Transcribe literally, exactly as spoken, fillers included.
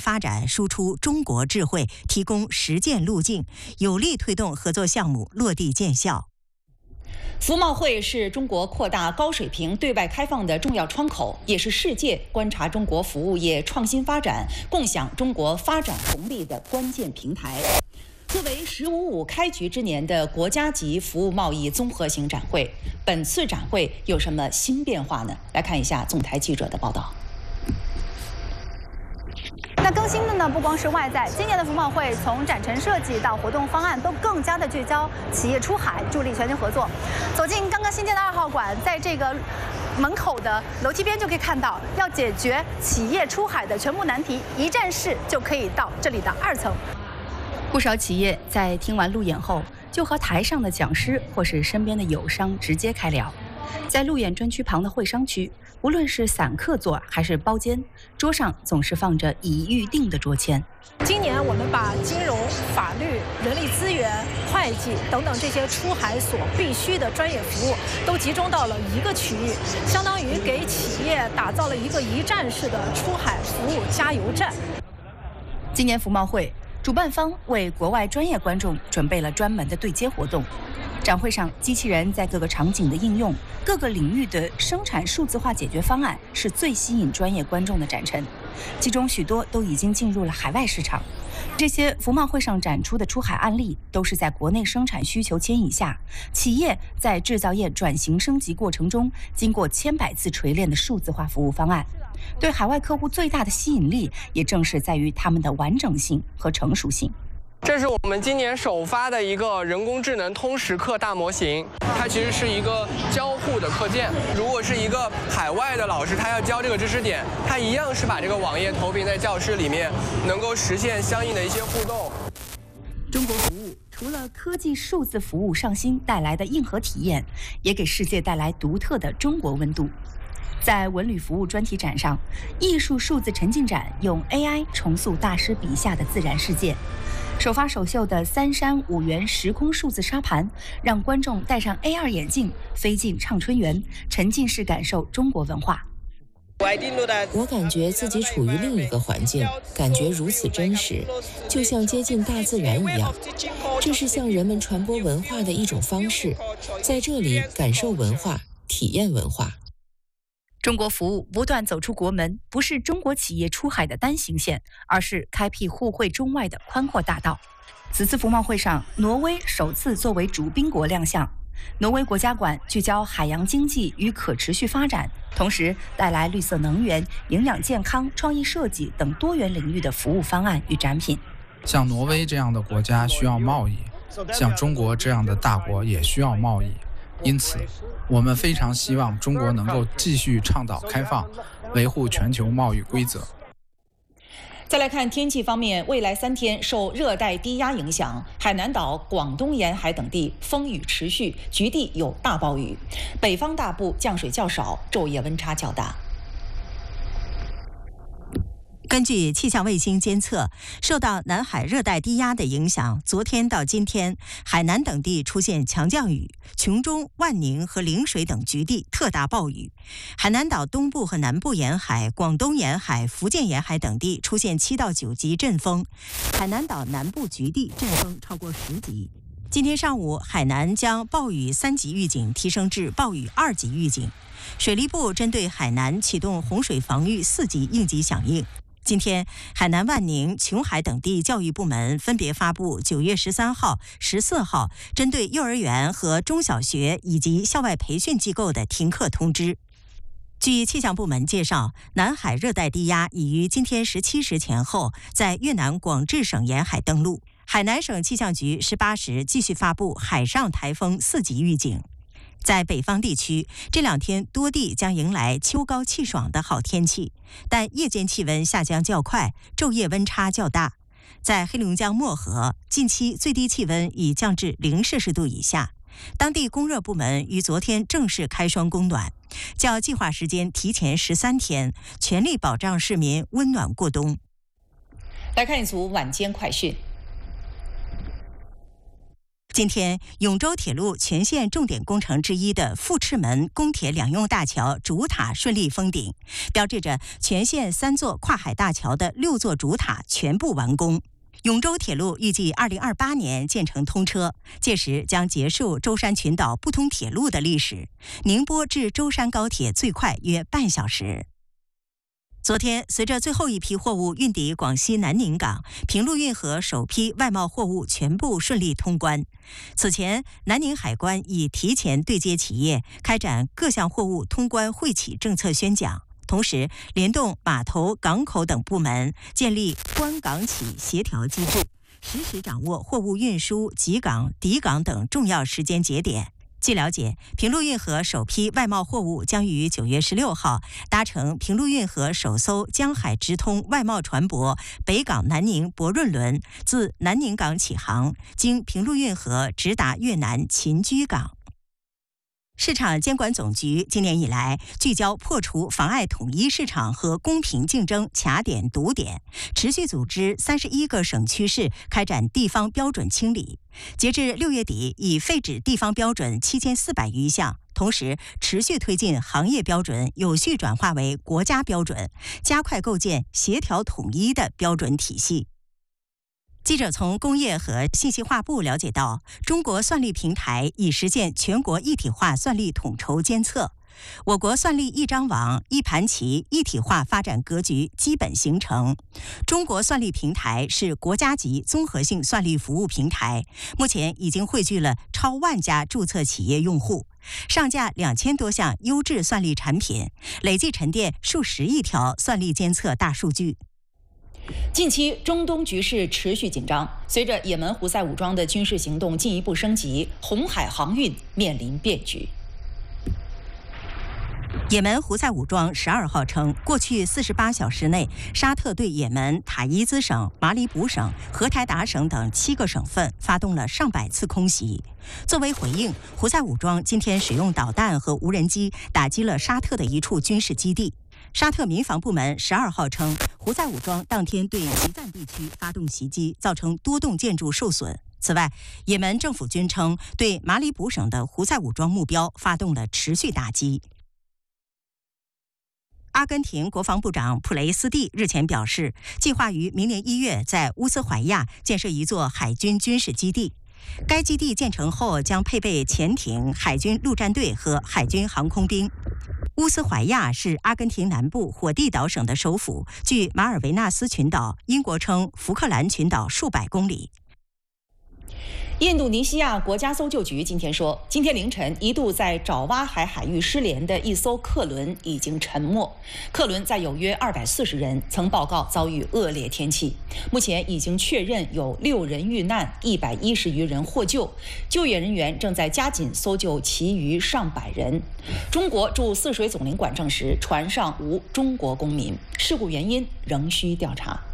发展输出中国智慧，提供实践路径，有力推动合作项目落地见效。 服贸会是中国扩大高水平对外开放的重要窗口，也是世界观察中国服务业创新发展、共享中国发展红利的关键平台。作为“十五五”开局之年的国家级服务贸易综合型展会，本次展会有什么新变化呢？来看一下总台记者的报道。 那更新的呢，不光是外在，今年的服贸会从展陈设计到活动方案，都更加的聚焦企业出海，助力全球合作。走进刚刚新建的二号馆，在这个门口的楼梯边就可以看到，要解决企业出海的全部难题，一站式就可以到这里的二层。 不少企业在听完路演后，就和台上的讲师或是身边的友商直接开聊。在路演专区旁的会商区，无论是散客座还是包间，桌上总是放着已预定的桌签。 今年我们把金融、法律、人力资源、会计等等这些出海所必须的专业服务都集中到了一个区域，相当于给企业打造了一个一站式的出海服务加油站。 今年服贸会主办方为国外专业观众准备了专门的对接活动。展会上，机器人在各个场景的应用，各个领域的生产数字化解决方案是最吸引专业观众的展陈，其中许多都已经进入了海外市场。这些服贸会上展出的出海案例，都是在国内生产需求牵引下，企业在制造业转型升级过程中，经过千百次锤炼的数字化服务方案。对海外客户最大的吸引力，也正是在于它们的完整性和成熟性。 这是我们今年首发的一个人工智能通识课大模型，它其实是一个交互的课件。如果是一个海外的老师，他要教这个知识点，他一样是把这个网页投屏在教室里面，能够实现相应的一些互动。 中国服务除了科技数字服务上新带来的硬核体验，也给世界带来独特的中国温度。在文旅服务专题展上，艺术数字沉浸展用 A I 重塑大师笔下的自然世界。首发首秀的三山五园时空数字沙盘，让观众戴上 A R 眼镜，飞进畅春园，沉浸式感受中国文化。 我感觉自己处于另一个环境，感觉如此真实，就像接近大自然一样。这是向人们传播文化的一种方式，在这里感受文化，体验文化。 中国服务不断走出国门，不是中国企业出海的单行线，而是开辟互惠中外的宽阔大道。此次服贸会上，挪威首次作为主宾国亮相。挪威国家馆聚焦海洋经济与可持续发展，同时带来绿色能源、营养健康、创意设计等多元领域的服务方案与展品。 像挪威这样的国家需要贸易，像中国这样的大国也需要贸易。因此，我们非常希望中国能够继续倡导开放，维护全球贸易规则。 再来看天气方面，未来三天受热带低压影响，海南岛、广东沿海等地风雨持续，局地有大暴雨，北方大部降水较少，昼夜温差较大。 根据气象卫星监测，受到南海热带低压的影响，昨天到今天，海南等地出现强降雨，琼中、万宁和陵水等局地特大暴雨。海南岛东部和南部沿海、广东沿海、福建沿海等地出现七到九级阵风，海南岛南部局地阵风超过十级。今天上午，海南将暴雨三级预警提升至暴雨二级预警，水利部针对海南启动洪水防御四级应急响应。今天，海南万宁、琼海等地教育部门分别发布九月十三号、十四号针对幼儿园和中小学以及校外培训机构的停课通知。据气象部门介绍，南海热带低压已于今天十七时前后在越南广治省沿海登陆。海南省气象局十八时继续发布海上台风四级预警。在北方地区，这两天多地将迎来秋高气爽的好天气，但夜间气温下降较快，昼夜温差较大。在黑龙江漠河，近期最低气温已降至零摄氏度以下。当地供热部门于昨天正式开霜供暖，较计划时间提前十三天，全力保障市民温暖过冬。 来看一组晚间快讯。 今天，永州铁路全线重点工程之一的富赤门公铁两用大桥主塔顺利封顶，标志着全线三座跨海大桥的六座主塔全部完工。永州铁路预计二零二八年建成通车，届时将结束舟山群岛不通铁路的历史。宁波至舟山高铁最快约半小时。昨天，随着最后一批货物运抵广西南宁港，平陆运河首批外贸货物全部顺利通关。此前，南宁海关已提前对接企业，开展各项货物通关惠企政策宣讲，同时联动码头、港口等部门，建立关港企协调机制，实时掌握货物运输、集港、抵港等重要时间节点。据了解，平陆运河首批外贸货物将于九月十六号搭乘平陆运河首艘江海直通外贸船舶北港南宁博润轮，自南宁港起航，经平陆运河直达越南秦居港。市场监管总局今年以来聚焦破除妨碍统一市场和公平竞争卡点堵点，持续组织三十一个省区市开展地方标准清理。截至六月底，已废止地方标准七千四百余项，同时持续推进行业标准有序转化为国家标准，加快构建协调统一的标准体系。记者从工业和信息化部了解到，中国算力平台已实现全国一体化算力统筹监测，我国算力一张网、一盘棋一体化发展格局基本形成。中国算力平台是国家级综合性算力服务平台，目前已经汇聚了超万家注册企业用户，上架两千多项优质算力产品，累计沉淀数十亿条算力监测大数据。 近期中东局势持续紧张，随着也门胡塞武装的军事行动进一步升级，红海航运面临变局。 也门胡塞武装十二号称，过去四十八小时内，沙特对也门塔伊兹省、马里卜省、荷台达省等七个省份发动了上百次空袭。作为回应，胡塞武装今天使用导弹和无人机打击了沙特的一处军事基地。沙特民防部门十二号称，胡塞武装当天对吉赞地区发动袭击，造成多栋建筑受损。此外，也门政府军称，对马里卜省的胡塞武装目标发动了持续打击。阿根廷国防部长普雷斯蒂日前表示，计划于明年一月在乌斯怀亚建设一座海军军事基地。该基地建成后将配备潜艇、海军陆战队和海军航空兵。乌斯怀亚是阿根廷南部火地岛省的首府，距马尔维纳斯群岛（英国称福克兰群岛）数百公里。 印度尼西亚国家搜救局今天说，今天凌晨一度在爪哇海海域失联的一艘客轮已经沉没，客轮载有约二百四十人，曾报告遭遇恶劣天气。目前已经确认有六人遇难，一百一十余人获救，救援人员正在加紧搜救其余上百人。中国驻泗水总领馆证实，船上无中国公民，事故原因仍需调查。